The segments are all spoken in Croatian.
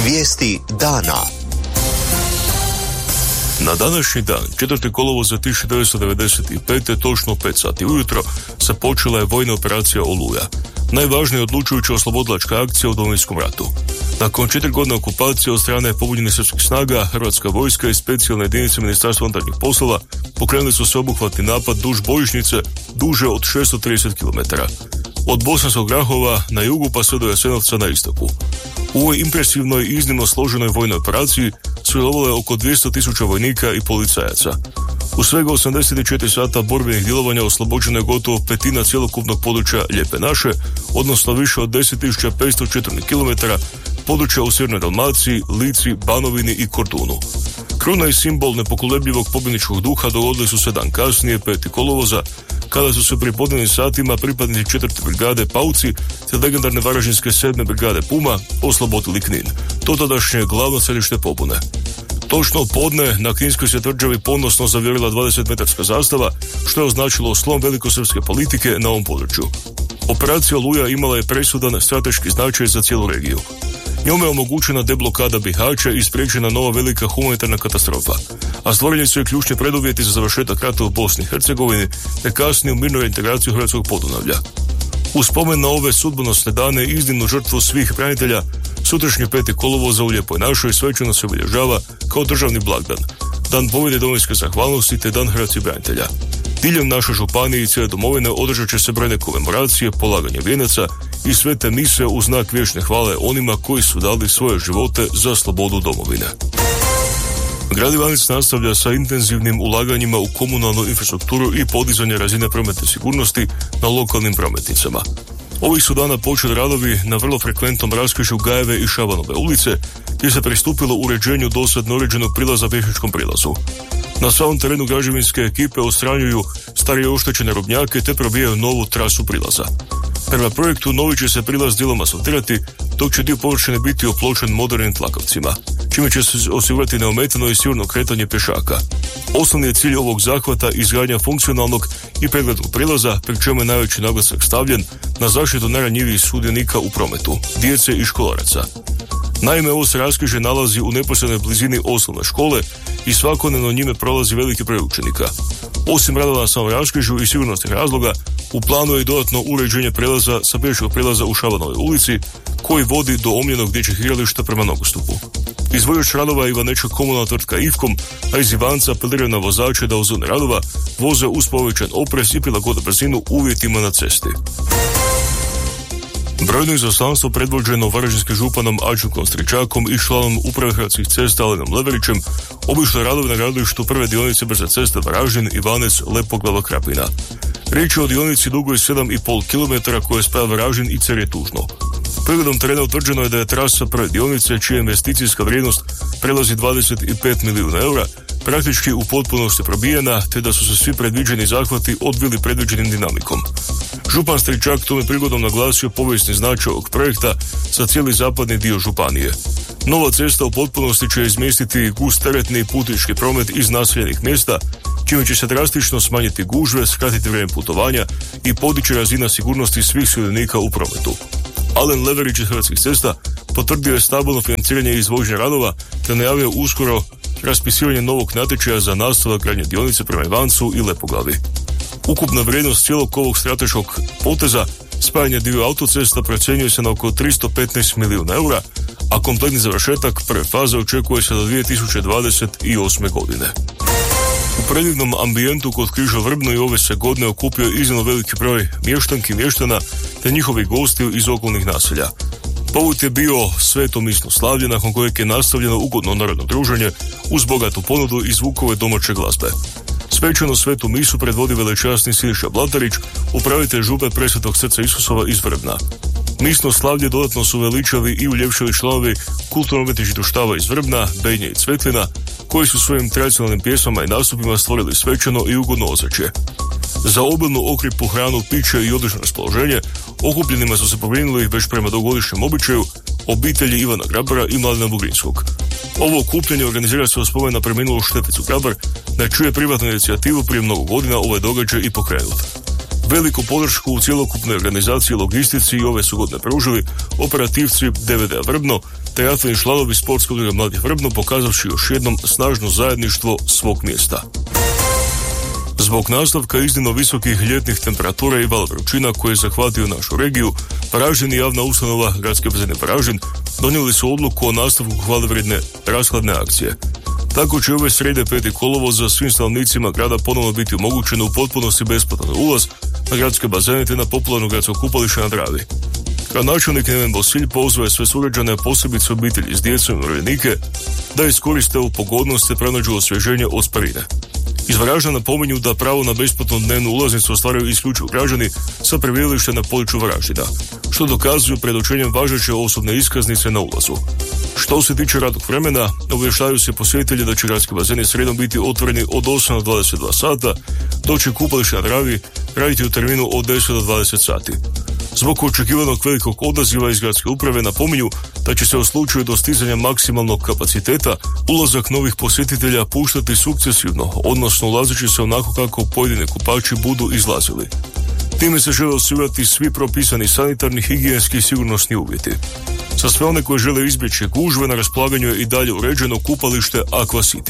Vijesti dana. Na današnji dan, 4. kolovoza 1995. točno 5 sati ujutro, započela je vojna operacija Oluja. Najvažnija odlučujuća oslobodilačka akcija u Domovinskom ratu. Nakon 4 godine okupacije od strane pobunjenih srpskih snaga, Hrvatska vojska i specijalne jedinice Ministarstva unutarnjih poslova pokrenuli su sveobuhvatni napad duž bojišnice duže od 630 km. Od Bosanskog Grahova na jugu pa sve do Jasenovca na istoku. U ovoj impresivnoj i iznimno složenoj vojnoj operaciji sudjelovalo je oko 200.000 vojnika i policajaca. U svega 84 sata borbenih djelovanja oslobođeno je gotovo petina cjelokupnog područja Lijepe naše, odnosno više od 10.500 četvornih kilometara područja u Sjevernoj Dalmaciji, Lici, Banovini i Kordunu. Kruna i simbol nepokolebljivog pobjedničkog duha dogodili su se dan kasnije, 5. kolovoza, kada su se pri podnevnim satima pripadnici 4. brigade Pauci te legendarne varaždinske 7. brigade Puma oslobodili Knin, to tadašnje glavno središte pobune. Točno podne na Kninskoj se tvrđavi ponosno zavjerila 20-metarska zastava, što je označilo slom velikosrpske politike na ovom području. Operacija Oluja imala je presudan strateški značaj za cijelu regiju. Njome je omogućena deblokada Bihaća i spriječena nova velika humanitarna katastrofa, a stvoreni su i ključni preduvjeti za završetak rata u Bosni i Hercegovini te kasniju mirnu integraciju Hrvatskog Podunavlja. U spomen na ove sudbonosne dane i iznimnu žrtvu svih branitelja, sutrašnji 5. kolovoza u Lijepoj našoj svečano se obilježava kao državni blagdan, Dan pobjede domovinske zahvalnosti te Dan hrvatskih branitelja. Diljem naše županije i cijele domovine održat će se brojne komemoracije, polaganje vijenaca i svete mise u znak vječne hvale onima koji su dali svoje živote za slobodu domovine. Grad Ivanec nastavlja sa intenzivnim ulaganjima u komunalnu infrastrukturu i podizanje razine prometne sigurnosti na lokalnim prometnicama. Ovih su dana počeli radovi na vrlo frekventnom raskrižju Gajeve i Šabanove ulice, gdje se pristupilo uređenju dosad neuređenog prilaza pješačkom prilazu. Na svom terenu građevinske ekipe odstranjuju starije oštećene robnjake te probijaju novu trasu prilaza. Prema projektu novi će se prilaz dijelom asfaltirati, dok će dio površine biti opločen modernim tlakavcima, čime će se osigurati neometano i sigurno kretanje pješaka. Osnovni je cilj ovog zahvata izgradnja funkcionalnog i preglednog prilaza, pri čemu je najveći naglasak stavljen na zaštitu najranjivijih sudionika u prometu, djece i školaraca. Naime, ovo se raskrižje nalazi u neposrednoj blizini osnovne škole i svakodnevno njime prolazi veliki broj učenika. Osim radova na samom raskrižju i sigurnosnih razloga, u planu je i dodatno uređenje prelaza sa pješačkog prilaza u Šabanovoj ulici, koji vodi do omljenog dječjeg igrališta prema nogostupu. Izvođač radova je ivanečka komunalna tvrtka Ifkom, a iz Ivanca apeliraju na vozače da u zoni radova voze uz povećan oprez i prilagode brzinu uvjetima na cesti. Brojno izaslanstvo predvođeno varaždinskim županom Ađunkom Stričakom i članom uprave Hrvatskih cesta Alenom Leverićem obišlo je radove na gradilištu prve dionice brze ceste Varaždin, Ivanec, Lepoglava, Krapina. Riječ je o dionici dugoj 7,5 km koja spaja Varaždin i Cerje Tužno. Pregledom terena utvrđeno je da je trasa prve dionice, čija investicijska vrijednost prelazi 25 milijuna eura, praktički u potpunosti probijena, te da su se svi predviđeni zahvati odvili predviđenim dinamikom. Župan Stričak tome prigodom naglasio povijesni značaj ovog projekta za cijeli zapadni dio županije. Nova cesta u potpunosti će izmjestiti gust teretni putnički promet iz naseljenih mjesta, čime će se drastično smanjiti gužve, skratiti vrijeme putovanja i podići razina sigurnosti svih sudionika u prometu. Alen Leverić iz Hrvatskih cesta potvrdio je stabilno financiranje i izvođenje radova te najavio uskoro raspisivanje novog natječaja za nastavak gradnje dionice prema Ivancu i Lepoglavi. Ukupna vrijednost cijelog ovog strateškog poteza, spajanje dviju autocesta, procjenjuje se na oko 315 milijuna eura, a kompletni završetak prve faze očekuje se do 2028. godine. U predivnom ambijentu kod križa Vrbno i ove se godine okupio iznimno veliki broj mještanki i mještana te njihovih gostiju iz okolnih naselja. Povod je bio sveto misno slavlje, nakon kojeg je nastavljeno ugodno narodno druženje uz bogatu ponudu i zvukove domaće glazbe. Svečanu svetu misu predvodi velečasni Siniša Blatarić, upravitelj župe Presvetog srca Isusova iz Vrbna. Misno slavlje dodatno su veličali i uljepšali članovi kulturno-umjetničkih društava iz Vrbna, Benje i Cvetlina, koji su svojim tradicionalnim pjesmama i nastupima stvorili svečano i ugodno ozračje. Za obilnu okripu, hranu, piće i odlično raspoloženje okupljenima su se pobrinuli već prema dugogodišnjem običaju obitelji Ivana Grabara i Mladena Bugrinskog. Ovo okupljanje organizira se u spomen na preminulu Štefecu Grabar, na čiju je privatnu inicijativu prije mnogo godina ovaj događaj i pokrenut. Veliku podršku u cjelokupnoj organizaciji i logistici i ove su godine pružili operativci DVD-a Vrbno te atleti članovi sportskog udruga Mladih Vrbno, pokazavši još jednom snažno zajedništvo svog mjesta. Zbog nastavka iznimno visokih ljetnih temperatura i val vrućina koji je zahvatio našu regiju, Varaždin i javna ustanova Gradske bazene Varaždin donijeli su odluku o nastavku hvalevrijedne rashladne akcije. Tako će ove srijede 5. kolovoza svim stanovnicima grada ponovno biti omogućeno u potpunosti besplatan ulaz na gradske bazene te na popularno gradsko kupalište na Dravi. Gradonačelnik Neven Bosilj pozvao je sve sugrađane, posebice obitelji s djecom i umirovljenike, da iskoriste ovu pogodnost te pronađu osvježenje od sparine. Iz Varaždina napominju da pravo na besplatnu dnevnu ulaznicu ostvaruju isključivo građani sa prebivalištem na području Varaždina, što dokazuju predočenjem važeće osobne iskaznice na ulazu. Što se tiče radnog vremena, obavještavaju se posjetitelji da će gradski bazeni srijedom biti otvoreni od 8 do 22 sata, dok će kupalište na Dravi raditi u terminu od 10 do 20 sati. Zbog očekivanog velikog odaziva iz gradske uprave napominju da će se u slučaju dostizanja maksimalnog kapaciteta ulazak novih posjetitelja puštati sukcesivno, odnosno ulazeći se onako kako pojedine kupači budu izlazili. Time se žele osigurati svi propisani sanitarni, higijenski i sigurnosni uvjeti. Za sve one koji žele izbjeći gužve, na raspolaganju je i dalje uređeno kupalište Aqua City.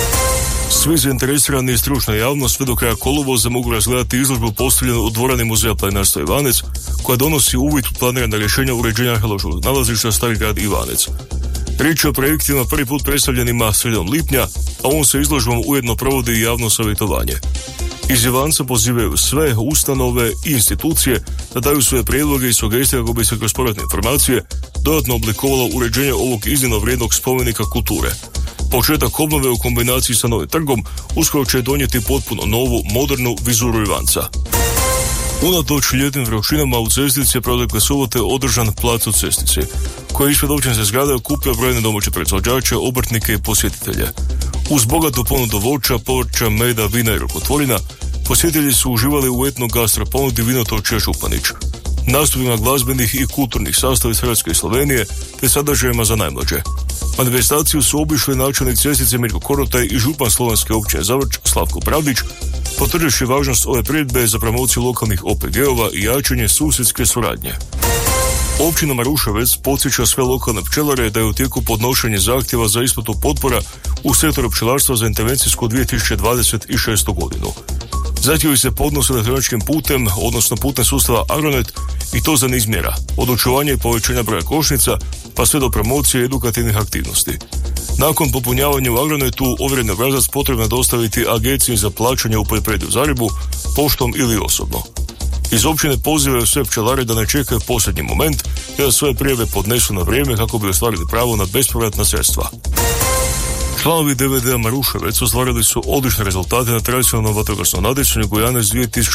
Svi zainteresirani i stručna javnost sve do kraja kolovoza mogu razgledati izložbu postavljenu u dvorani Muzeja Planinarstva Ivanec, koja donosi uvid u planirana rješenja uređenja arheološkog nalazišta Stari grad Ivanec. Riječ je o projektima prvi put predstavljenima sredinom lipnja, a on se izložbom ujedno provodi i javno savjetovanje. Iz Ivanca pozivaju sve ustanove i institucije da daju svoje prijedloge i sugestije kako bi se kroz povratne informacije dodatno oblikovalo uređenje ovog iznimno vrijednog spomenika kulture. Početak obnove u kombinaciji sa novim trgom uskoro će donijeti potpuno novu, modernu vizuru Ivanca. Unatoč ljetnim vrućinama u Cestici je protekle subote održan plac u Cestici, koji je ispred općinske zgrade okupio brojne domaće proizvođače, obrtnike i posjetitelje. Uz bogatu ponudu voća, povrća, meda, vina i rukotvorina, posjetitelji su uživali u etno gastro ponudi Vinotočja Županić, nastupima glazbenih i kulturnih sastava iz Hrvatske i Slovenije te sadržajima za najmlađe. Manifestaciju su obišli načelnik Cestice Mirko Korotaj i župan slovenske općine Zavrč Slavko Pravdić, potvrdivši važnost ove priredbe za promociju lokalnih OPG-ova i jačanje susjedske suradnje. Općina Maruševec podsjeća sve lokalne pčelare da je u tijeku podnošenje zahtjeva za isplatu potpora u sektoru pčelarstva za intervencijsku 2026. godinu. Zahtjevi se podnose elektroničkim putem, odnosno putem sustava Agronet, i to za niz mjera, od očuvanja i povećanja broja košnica, pa sve do promocije i edukativnih aktivnosti. Nakon popunjavanja u Agronetu, ovjereni obrazac potrebno je dostaviti Agenciji za plaćanje u poljoprivredi u Zagrebu, poštom ili osobno. Iz općine pozivaju sve pčelare da ne čekaju posljednji moment i da svoje prijave podnesu na vrijeme kako bi ostvarili pravo na bespovratna sredstva. Članovi DVD-a Maruševec ostvarili su odlične rezultate na tradicionalnom vatrogasnom natjecanju Gojanec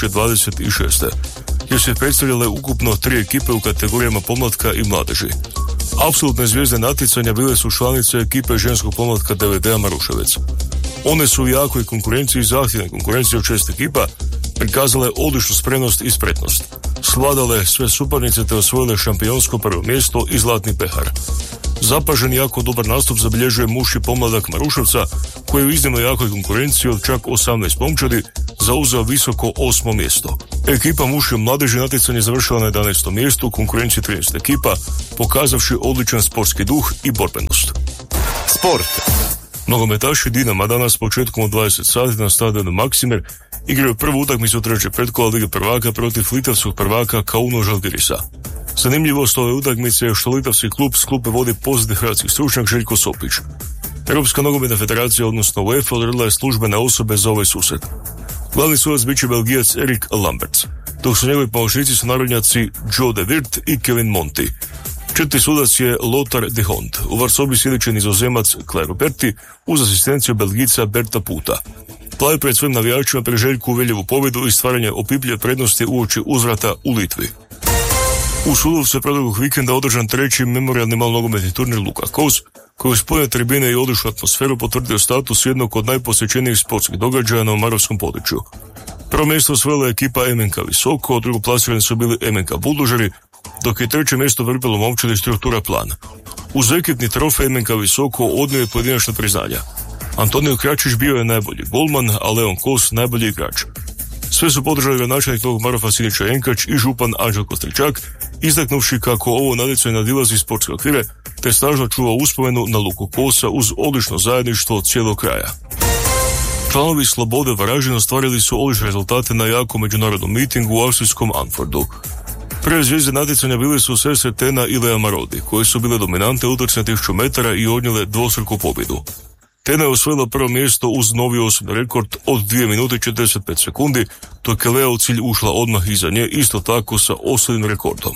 2026. jer su predstavljale ukupno 3 ekipe u kategorijama pomlatka i mladeži. Apsolutne zvijezde natjecanja bile su članice ekipe ženskog pomlatka DVD-a Maruševec. One su u jakoj konkurenciji i zahtjevnoj konkurenciji od 6 ekipa prikazale odličnu spremnost i spretnost. Svladale sve suparnice te osvojile šampionsko prvo mjesto i zlatni pehar. Zapažen jako dobar nastup zabilježuje muški pomladak Maruševca, koji u iznimno jakoj konkurenciji od čak 18 momčadi zauzeo visoko 8. mjesto. Ekipa muške mladeži natjecanje završila na 11. mjestu u konkurenciji 13 ekipa, pokazavši odličan sportski duh i borbenost. Sport. Nogometaši Dinama danas početkom od 20 sati na stadionu Maksimer igraju prvu utakmicu treće pretkola Lige prvaka protiv litavskog prvaka Kauno Žalgirisa. Zanimljivost ove utakmice je što litavski klub s klupe vodi poznati hrvatski stručnjak Željko Sopić. Europska nogometna federacija, odnosno UEFA, odredila je službene osobe za ovaj susret. Glavni sudac bit će Belgijac Erik Lamberts, dok su njegovi pomoćnici su narodnjaci Joe de Wirt i Kevin Monti. Četvrti sudac je Lothar de Hond, u varsobi sjedeći Nizozemac Claire Berti uz asistenciju Belgica Berta Puta. Plavi pred svojim navijačima preželjku uvjeljivu pobjedu i stvaranje opipljive prednosti uoči uzvrata u Litvi. U Sulu se proteklog vikenda održan treći memorijalni malnogometni turnir Luka Koz, koji uz pune tribine i odličnu atmosferu potvrdio status jednog od najposjećenijih sportskih događaja na omarovskom području. Prvo mjesto osvojila je ekipa MNK Visoko, drugo plasirani su bili MNK Buldožeri, dok je treće mjesto vrpilo momčadi struktura Plan. Uz ekipni trofej MNK Visoko odnio je pojedinačna priznanja. Antonio Kračić bio je najbolji golman, a Leon Kos najbolji igrač. Sve su podržali gradonačelnik Novog Marofa Siniša Jenkač i župan Anđelko Stričak, istaknuvši kako ovo natjecanje nadilazi sportske okvire te snažno čuva uspomenu na Luku Kosa uz odlično zajedništvo cijelog kraja. Članovi Slobode Varaždin ostvarili su odlične rezultate na jakom međunarodnom mitingu u austrijskom Anfordu. Prve zvijezde natjecanja bile su sestre Tena i Lea Marodi, koje su bile dominante u utrci na 1000 metara i odnijele dvostruku pobjedu. Tena je osvojila prvo mjesto uz novi osobni rekord od 2 minute i 45 sekundi, dok je Lea u cilj ušla odmah iza nje, isto tako sa osobnim rekordom.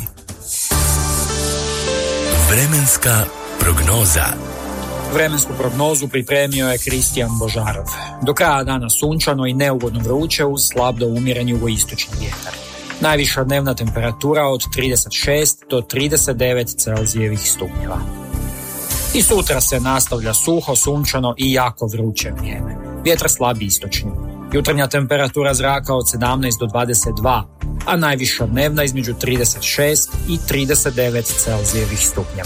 Vremenska prognoza. Vremensku prognozu pripremio je Kristijan Božarov. Do kraja dana sunčano i neugodno vruće uz slab do umjeren jugoistočni vjetar. Najviša dnevna temperatura od 36 do 39 Celzijevih stupnjeva. I sutra se nastavlja suho, sunčano i jako vruće vrijeme. Vjetar slab istočni. Jutarnja temperatura zraka od 17 do 22, a najviša dnevna između 36 i 39 Celzijevih stupnjeva.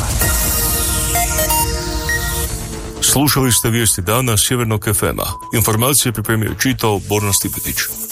Slušali ste vijesti dana Sjevernog FM-a. Informacije pripremio i čitao Borna Stipetić.